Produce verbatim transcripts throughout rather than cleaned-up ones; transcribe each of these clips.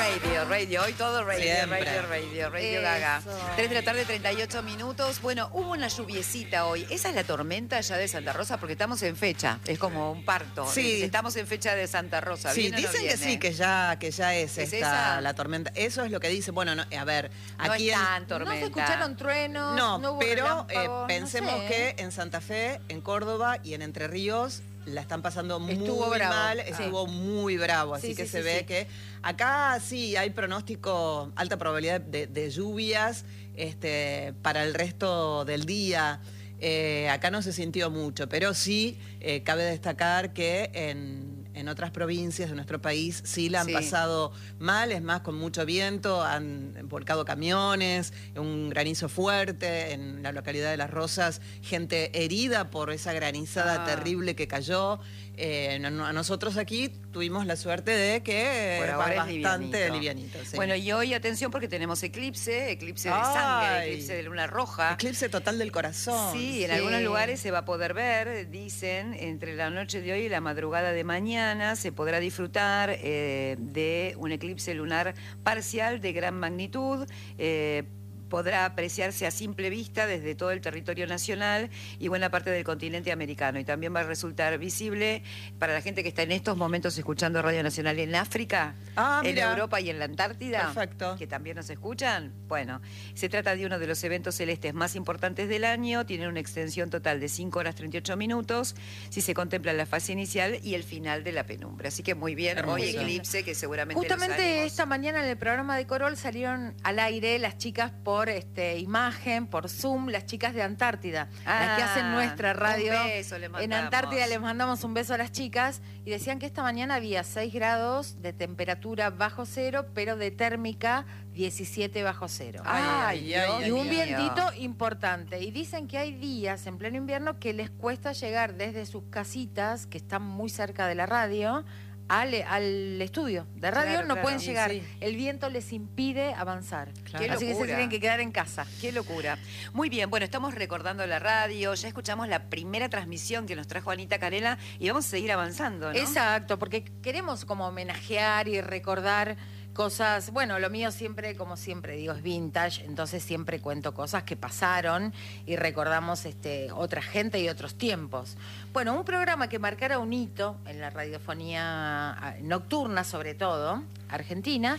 Radio, radio, hoy todo radio, Siempre. radio, radio, radio Eso. Gaga. tres de la tarde, treinta y ocho minutos. Bueno, hubo una lluviecita hoy. ¿Esa es la tormenta ya de Santa Rosa? Porque estamos en fecha, es como un parto. Sí. Estamos en fecha de Santa Rosa. Sí, ¿Viene o no dicen que viene? sí, que ya, que ya es, ¿Es esta esa? la tormenta. Eso es lo que dice. Bueno, no, a ver, No aquí es en- tan No tormenta. se escucharon truenos, No, no hubo pero eh, relámpagos, pensemos no sé. que en Santa Fe, en Córdoba y en Entre Ríos la están pasando muy Estuvo bravo. mal, Sí. estuvo muy bravo, así Sí, que sí, se sí, ve sí. que acá sí hay pronóstico, alta probabilidad de, de lluvias este, para el resto del día. Eh, acá no se sintió mucho, pero sí eh, cabe destacar que en, en otras provincias de nuestro país sí la han Sí. pasado mal, es más, con mucho viento, han volcado camiones, un granizo fuerte en la localidad de Las Rosas, gente herida por esa granizada Ah. terrible que cayó. Eh, no- no- a nosotros aquí tuvimos la suerte de que Por eh, ahora va es bastante livianito. livianito. sí. Bueno, y hoy atención porque tenemos eclipse, eclipse de Ay. sangre, eclipse de luna roja. Eclipse total del corazón. Sí, en Sí. algunos lugares se va a poder ver, dicen, entre la noche de hoy y la madrugada de mañana se podrá disfrutar eh, de un eclipse lunar parcial de gran magnitud. eh, podrá apreciarse a simple vista desde todo el territorio nacional y buena parte del continente americano. Y también va a resultar visible para la gente que está en estos momentos escuchando Radio Nacional en África, Ah, en mira. Europa y en la Antártida. Perfecto. Que también nos escuchan. Bueno, se trata de uno de los eventos celestes más importantes del año. Tiene una extensión total de cinco horas treinta y ocho minutos si se contempla la fase inicial y el final de la penumbra. Así que muy bien, Hermoso. hoy eclipse que seguramente los Justamente ánimos- esta mañana en el programa de Corol salieron al aire las chicas por este, imagen, por Zoom, las chicas de Antártida, las que Ah, hacen nuestra radio. un beso le En mandamos. Antártida les mandamos un beso a las chicas y decían que esta mañana había seis grados de temperatura bajo cero, pero de térmica diecisiete bajo cero. Ay, Ay, ay, Dios Y un mío. vientito importante. Y dicen que hay días en pleno invierno que les cuesta llegar desde sus casitas, que están muy cerca de la radio, al, al estudio de radio. Claro, no claro. pueden Y llegar. sí. El viento les impide avanzar. Claro. Qué Así que se locura. tienen que quedar en casa. Qué locura. Muy bien, bueno, estamos recordando la radio, ya escuchamos la primera transmisión que nos trajo Anita Canela y vamos a seguir avanzando, ¿no? Exacto, porque queremos como homenajear y recordar cosas, bueno, lo mío siempre, como siempre digo, es vintage, entonces siempre cuento cosas que pasaron y recordamos este, otra gente y otros tiempos. Bueno, un programa que marcara un hito en la radiofonía ah, nocturna, sobre todo, argentina,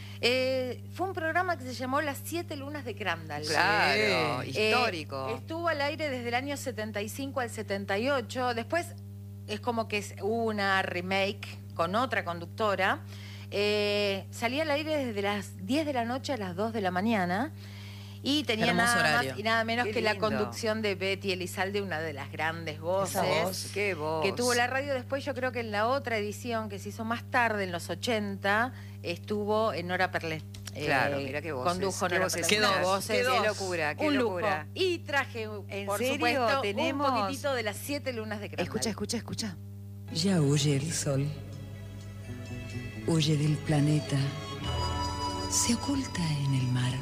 eh, fue un programa que se llamó Las Siete Lunas de Crandall. Claro, Sí. histórico. Eh, estuvo al aire desde el año setenta y cinco al setenta y ocho. Después es como que es una remake con otra conductora. Eh, salía al aire desde las diez de la noche a las dos de la mañana. Y tenía Hermoso nada horario. más y nada menos Qué que la lindo. conducción de Betty Elizalde, una de las grandes voces. Esa voz. Qué voz. Que tuvo la radio después, yo creo que en la otra edición que se hizo más tarde, en los ochenta, estuvo en Nora Perlé. Claro, mira qué voces, Condujo qué Nora voces. Perlé. Qué Unas dos, voces, Qué dos. locura, qué un lujo. locura. Y traje, ¿En por serio? supuesto, Tenemos- un poquitito de las siete lunas de Crandall. Escucha, escucha, escucha. Ya huye el sol, huye del planeta, se oculta en el mar.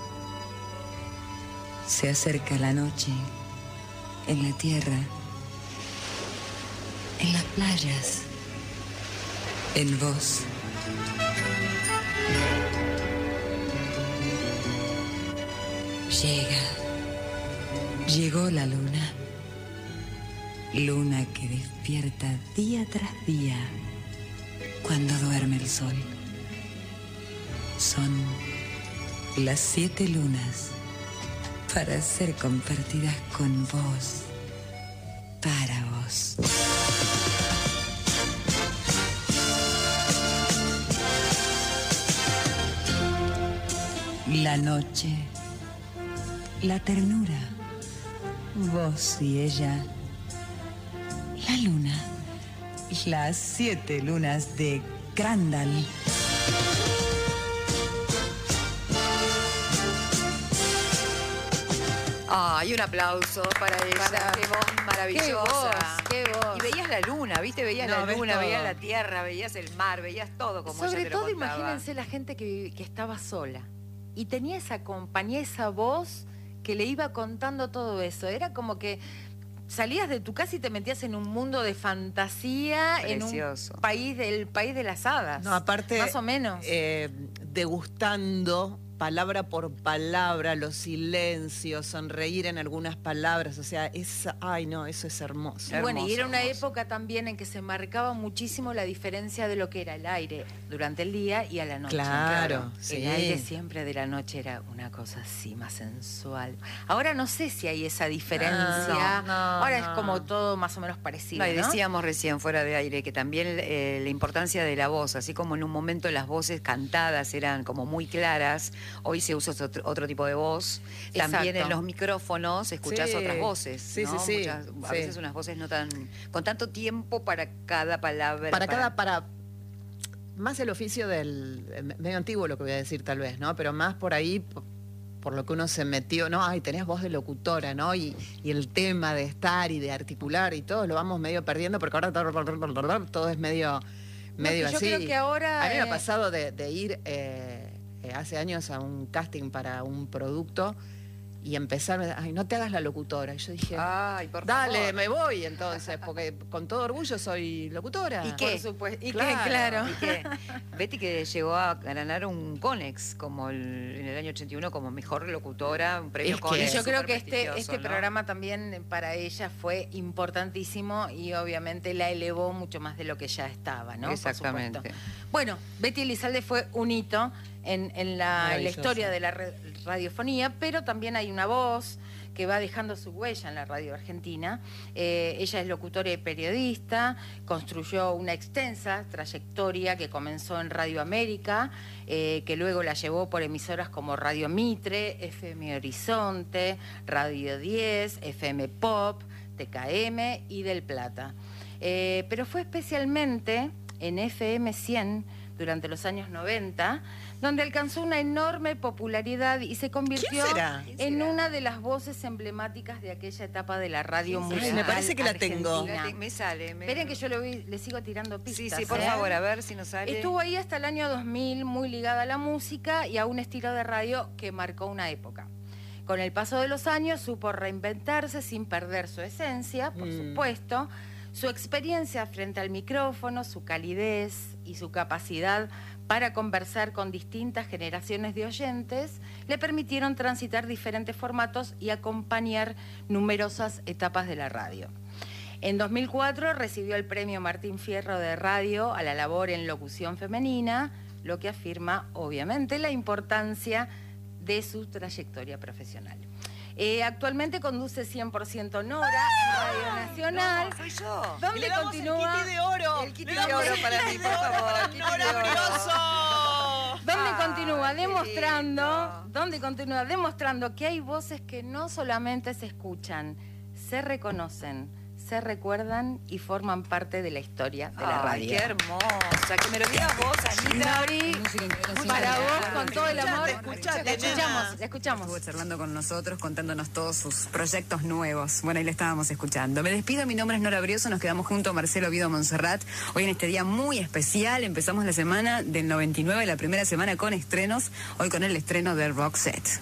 Se acerca la noche, en la tierra, en las playas, en vos. Llega, llegó la luna. Luna que despierta día tras día cuando duerme el sol. Son las siete lunas para ser compartidas con vos, para vos. La noche, la ternura, vos y ella. La luna, las siete lunas de Crandall. Ay, un aplauso para ella. Para- Qué voz Qué maravillosa. voz, qué voz. Y veías la luna, ¿viste? Veías No, la ves luna, todo. veías la tierra, veías el mar, veías todo como Sobre ella te lo todo, contaba. imagínense la gente que, vivi- que estaba sola y tenía esa compañía, esa voz que le iba contando todo eso. Era como que salías de tu casa y te metías en un mundo de fantasía, Precioso. en un país del país de las hadas. No, aparte, más o menos. eh, degustando palabra por palabra, los silencios, sonreír en algunas palabras, o sea, es, ay no, eso es hermoso. Y bueno, y era Hermoso, una hermoso. época también en que se marcaba muchísimo la diferencia de lo que era el aire durante el día y a la noche. Claro, El sí. aire siempre de la noche era una cosa así, más sensual. Ahora no sé si hay esa diferencia. No, no, Ahora no. es como todo más o menos parecido, No, y ¿no? decíamos recién fuera de aire que también eh, la importancia de la voz, así como en un momento las voces cantadas eran como muy claras, hoy se usa otro, otro tipo de voz. También Exacto. en los micrófonos escuchás Sí. otras voces, Sí, ¿no? sí, sí. Muchas- a Sí. veces unas voces no tan con tanto tiempo para cada palabra. Para cada, para más el oficio del, eh, medio antiguo lo que voy a decir tal vez, ¿no? Pero más por ahí, por, por lo que uno se metió, ¿no? Ay, tenías voz de locutora, ¿no? Y, y el tema de estar y de articular y todo lo vamos medio perdiendo porque ahora todo, todo es medio, medio que yo así. creo que ahora, A mí me ha eh, pasado de, de ir eh, eh, hace años a un casting para un producto y empezar, ay, no te hagas la locutora. Y yo dije, Ay, por dale, favor. me voy entonces, porque con todo orgullo soy locutora. ¿Y qué? Por supuesto. Y Claro. que, claro. Y que Betty que llegó a ganar un Conex como el- en el año ochenta y uno como mejor locutora, un premio Es que- Conex. Y yo creo súper que este, prestigioso, este ¿no? programa también para ella fue importantísimo y obviamente la elevó mucho más de lo que ya estaba, ¿no? Por Exactamente. supuesto. Bueno, Betty Elizalde fue un hito en, en la, en la Maravilloso. historia de la re- radiofonía, pero también hay una voz que va dejando su huella en la radio argentina. Eh, ella es locutora y periodista, construyó una extensa trayectoria que comenzó en Radio América, eh, que luego la llevó por emisoras como Radio Mitre, F M Horizonte, Radio diez, F M Pop, T K M y Del Plata. Eh, pero fue especialmente en F M cien durante los años noventa, donde alcanzó una enorme popularidad y se convirtió ¿Quién será? en será? una de las voces emblemáticas de aquella etapa de la radio ¿Quién será? musical Ay, me parece que la tengo. argentina. La te- Me sale. Me... Esperen que yo le, voy- le sigo tirando pistas. Sí, sí, por ¿eh? favor, a ver si nos sale. Estuvo ahí hasta el año dos mil, muy ligada a la música y a un estilo de radio que marcó una época. Con el paso de los años supo reinventarse sin perder su esencia, por Mm. supuesto. Su experiencia frente al micrófono, su calidez y su capacidad para conversar con distintas generaciones de oyentes le permitieron transitar diferentes formatos y acompañar numerosas etapas de la radio. En dos mil cuatro recibió el premio Martín Fierro de Radio a la labor en locución femenina, lo que afirma, obviamente, la importancia de su trayectoria profesional. Eh, actualmente conduce cien por ciento Nora en Radio Nacional. No, soy yo. Y ¿Dónde le damos continúa? el kit de oro. El kit Le de damos oro el para kit mí, de por oro. favor, kit de Nora oro. Brioso. ¿Dónde Ay, continúa? qué Demostrando, lindo. ¿dónde continúa? Demostrando que hay voces que no solamente se escuchan, se reconocen, se recuerdan y forman parte de la historia de la Ay, radio. qué hermosa. Que me lo digas vos, Anita. Nori, para vos, con todo el amor, Escuchate, la escuchamos, nena. la escuchamos. Estuvo charlando con nosotros, contándonos todos sus proyectos nuevos. Bueno, ahí le estábamos escuchando. Me despido, mi nombre es Nora Brioso, nos quedamos junto a Marcelo Vido Monserrat. Hoy en este día muy especial, empezamos la semana del noventa y nueve, la primera semana con estrenos, hoy con el estreno de Roxette.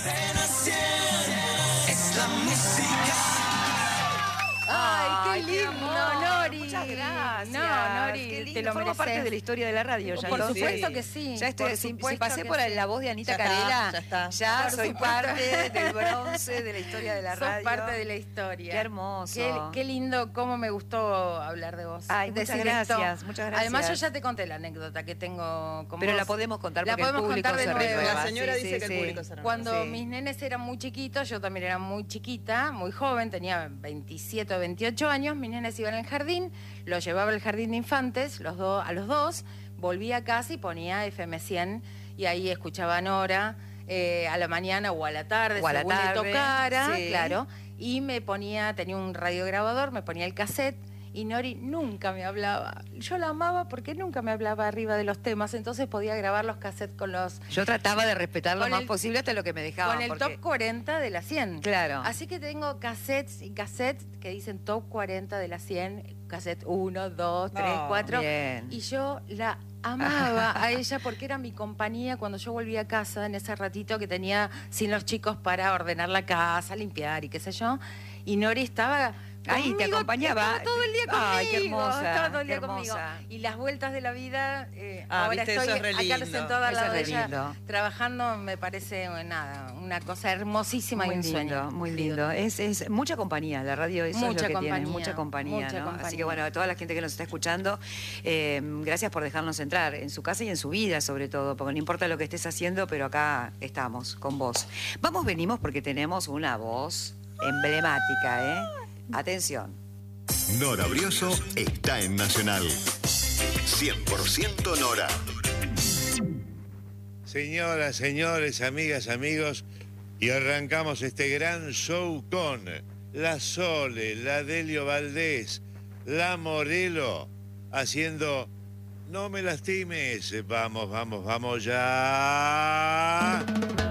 Ay, qué lindo, amor. Nori. Muchas gracias. No, Nori, Qué lindo. te lo Forma mereces. parte de la historia de la radio. Ya Por lo supuesto sé. que sí. Ya estoy, por si, si supuesto pasé que por sí. la voz de Anita Ya está, Carela, ya está. ya Por soy supuesto. parte del bronce de la historia de la Sos radio. parte de la historia. Qué hermoso. Qué, qué lindo, cómo me gustó hablar de vos. Ay, muchas decir gracias, esto. muchas gracias. Además, yo ya te conté la anécdota que tengo con Pero vos. la podemos contar La porque el podemos público contar de se nuevo. renueva. La señora Sí, dice sí, que el sí. público se renueva. Cuando Sí. mis nenes eran muy chiquitos, yo también era muy chiquita, muy joven, tenía veintisiete o veintiocho años, mis nenes iban al jardín, los llevaba al jardín de infantes, los dos a los dos, volvía a casa y ponía F M cien y ahí escuchaba a Nora eh, a la mañana o a la tarde, O a la según tarde, le tocara, sí. claro, y me ponía, tenía un radiograbador, me ponía el cassette. Y Nori nunca me hablaba. Yo la amaba porque nunca me hablaba arriba de los temas, entonces podía grabar los cassettes con los Yo trataba de respetar lo Con más el- posible hasta lo que me dejaban. con el porque- top cuarenta de la cien. Claro. Así que tengo cassettes y cassettes que dicen top cuarenta de la cien, cassette uno, dos, tres, Oh, cuatro. bien. Y yo la amaba a ella porque era mi compañía cuando yo volvía a casa en ese ratito que tenía sin los chicos para ordenar la casa, limpiar y qué sé yo. Y Nori estaba Ahí te Conmigo, acompañaba. estaba todo el día conmigo. Ay, qué hermosa, Estaba todo el qué día conmigo. hermosa. Y las vueltas de la vida, eh, Ah, ahora viste, estoy eso es re acá lindo. sentada al Eso lado de es re ella, lindo. trabajando, me parece eh, nada, una cosa hermosísima y Muy un lindo, sueño. muy Sí, lindo. Es, es mucha compañía, la radio eso Mucha es lo que compañía, tiene, mucha compañía, mucha ¿no? compañía. Así que bueno, a toda la gente que nos está escuchando, eh, gracias por dejarnos entrar en su casa y en su vida sobre todo, porque no importa lo que estés haciendo, pero acá estamos con vos. Vamos, venimos porque tenemos una voz emblemática, ¿eh? Atención. Nora Brioso está en Nacional. cien por ciento Nora. Señoras, señores, amigas, amigos, y arrancamos este gran show con la Sole, la Delio Valdés, la Morelo, haciendo No me lastimes. Vamos, vamos, vamos ya.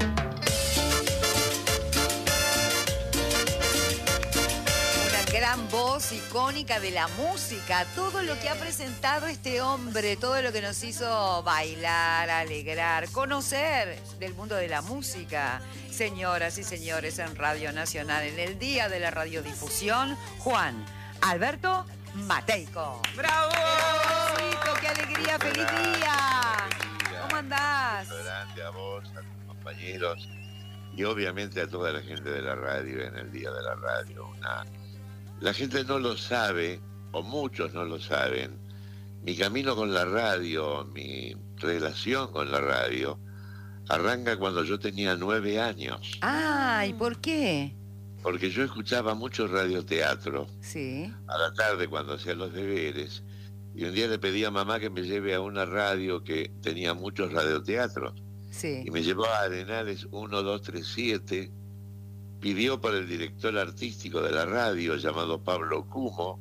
Gran voz icónica de la música, todo lo que ha presentado este hombre, todo lo que nos hizo bailar, alegrar, conocer del mundo de la música. Señoras y señores, en Radio Nacional, en el Día de la Radiodifusión, Juan Alberto Mateico. ¡Bravo! ¡Qué hermosito, qué alegría! ¡Feliz día! ¿Cómo andás? Un beso grande a vos, a tus compañeros y obviamente a toda la gente de la radio en el Día de la Radio. Una... La gente no lo sabe, o muchos no lo saben. Mi camino con la radio, mi relación con la radio, arranca cuando yo tenía nueve años. Ay, ¿por qué? Porque yo escuchaba mucho radioteatro Sí. a la tarde cuando hacía los deberes. Y un día le pedí a mamá que me lleve a una radio que tenía muchos radioteatros. Sí. Y me llevó a Arenales uno, dos, tres, siete. Pidió para el director artístico de la radio, llamado Pablo Cumo.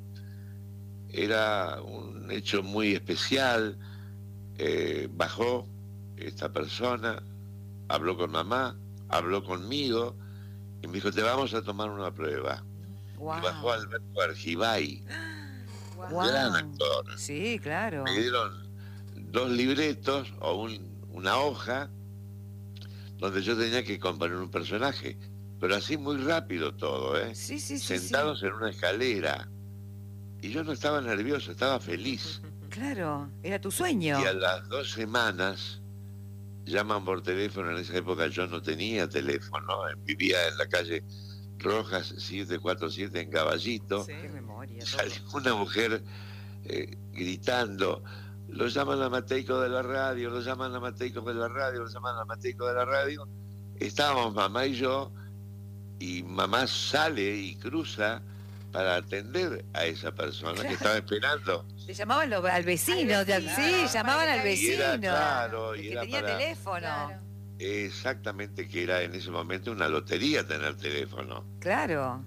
Era un hecho muy especial. Eh, bajó esta persona, habló con mamá, habló conmigo y me dijo, te vamos a tomar una prueba. Wow. Y bajó Alberto Argibay, Wow. gran actor. Sí, claro. Me dieron dos libretos o un, una hoja donde yo tenía que componer un personaje. Pero así muy rápido todo, ¿eh? Sí, sí, sí. Sentados sí. en una escalera. Y yo no estaba nervioso, estaba feliz. Claro, era tu sueño. Y a las dos semanas llaman por teléfono. En esa época yo no tenía teléfono, eh, vivía en la calle Rojas setecientos cuarenta y siete en Caballito. Sí. Qué memoria. todo. Salió una mujer eh, gritando, lo llaman a Mateico de la radio, lo llaman a Mateico de la radio, lo llaman a Mateico de la radio. Estábamos mamá y yo, y mamá sale y cruza para atender a esa persona Claro. que estaba esperando. Le llamaban lo- al vecino, Al de- vecino, sí, claro, llamaban al para que- vecino. Y era, claro, el y que era tenía para- teléfono. Claro. Exactamente, que era en ese momento una lotería tener teléfono. Claro.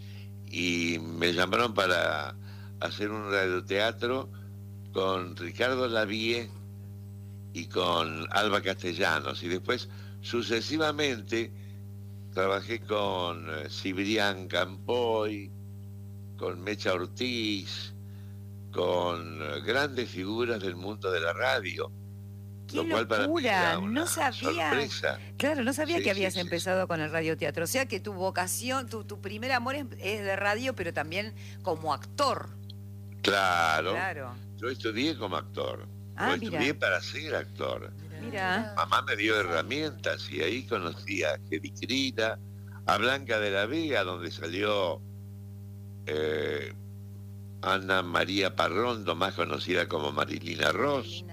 Y me llamaron para hacer un radioteatro con Ricardo Lavie y con Alba Castellanos. Y después, sucesivamente, trabajé con eh, Cibrián Campoy, con Mecha Ortiz, con eh, grandes figuras del mundo de la radio. ¡Qué Lo cual para mí locura! era una No sabía. sorpresa. Claro, no sabía Sí, que sí, habías sí, empezado con el radioteatro. O sea que tu vocación, tu, tu primer amor es, es de radio, pero también como actor. Claro, Claro. yo estudié como actor. Ah, Yo estudié mira. para ser actor. Mira. Mamá me dio herramientas y ahí conocí a Jericrina, a Blanca de la Vega, donde salió eh, Ana María Parrondo, más conocida como Marilina Ross.